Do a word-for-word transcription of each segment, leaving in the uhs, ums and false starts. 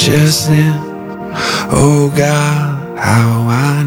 just then. Oh God, how I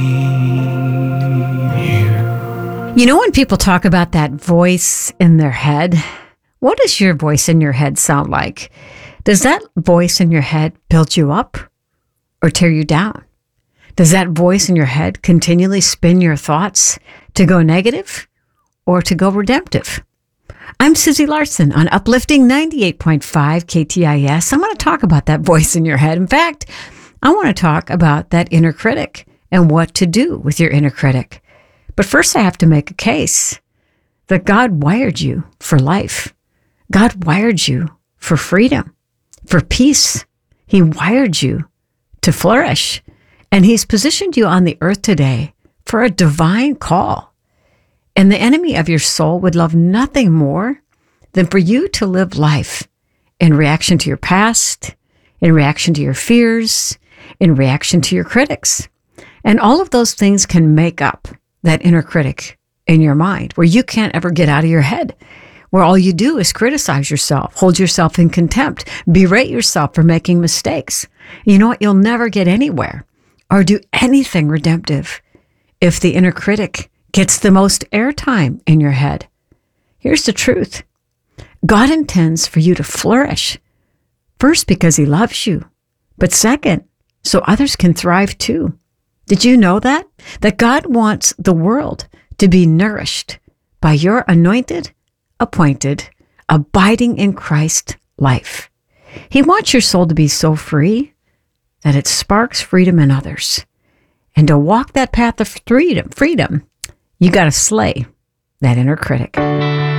need you. You know, when people talk about that voice in their head, what does your voice in your head sound like? Does that voice in your head build you up or tear you down? Does that voice in your head continually spin your thoughts to go negative or to go redemptive? I'm Susie Larson on Uplifting ninety-eight point five K T I S. I want to talk about that voice in your head. In fact, I want to talk about that inner critic and what to do with your inner critic. But first, I have to make a case that God wired you for life. God wired you for freedom, for peace. He wired you to flourish. And He's positioned you on the earth today for a divine call. And the enemy of your soul would love nothing more than for you to live life in reaction to your past, in reaction to your fears, in reaction to your critics. And all of those things can make up that inner critic in your mind, where you can't ever get out of your head, where all you do is criticize yourself, hold yourself in contempt, berate yourself for making mistakes. You know what? You'll never get anywhere or do anything redemptive if the inner critic gets the most airtime in your head. Here's the truth. God intends for you to flourish, first because He loves you, but second, so others can thrive too. Did you know that? That God wants the world to be nourished by your anointed, appointed, abiding in Christ life. He wants your soul to be so free that it sparks freedom in others. And to walk that path of freedom, freedom, you got to slay that inner critic.